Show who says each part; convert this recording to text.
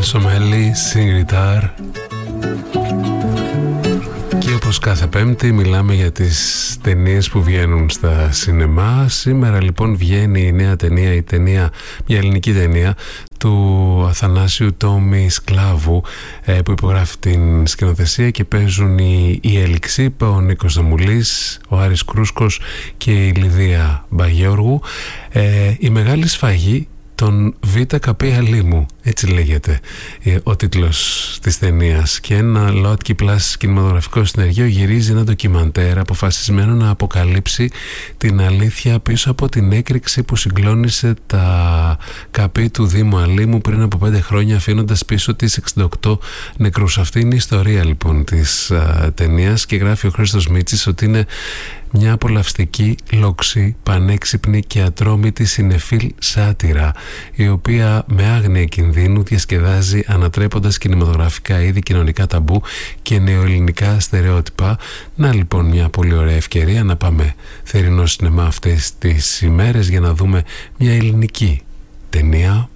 Speaker 1: Σομέλη, Σιγκριτάρ. Και όπως κάθε Πέμπτη μιλάμε για τις ταινίες που βγαίνουν στα σινεμά. Σήμερα λοιπόν βγαίνει η νέα ταινία, μια ελληνική ταινία του Αθανάσιου Τόμι Σκλάβου, που υπογράφει την σκηνοθεσία και παίζουν η Έλιξη, ο Νίκος Δαμουλής, ο Άρης Κρούσκος και η Λιδία Μπαγιώργου. Η Μεγάλη Σφαγή των ΒΚ Αλήμου, έτσι λέγεται ο τίτλος της ταινίας, και ένα Λότκι Plus κινηματογραφικό συνεργείο γυρίζει ένα ντοκιμαντέρ αποφασισμένο να αποκαλύψει την αλήθεια πίσω από την έκρηξη που συγκλώνησε τα ΚΑΠΗ του Δήμου Αλήμου πριν από 5 χρόνια, αφήνοντας πίσω τις 68 νεκρούς. Αυτή είναι η ιστορία λοιπόν της ταινίας και γράφει ο Χρήστος Μίτσης ότι είναι μια απολαυστική, λόξη, πανέξυπνη και ατρόμητη συνεφίλ σάτυρα, η οποία με άγνοια κινδύνου διασκεδάζει ανατρέποντας κινηματογραφικά είδη, κοινωνικά ταμπού και νεοελληνικά στερεότυπα. Να λοιπόν μια πολύ ωραία ευκαιρία να πάμε θερινό σινεμά αυτές τις ημέρες για να δούμε μια ελληνική ταινία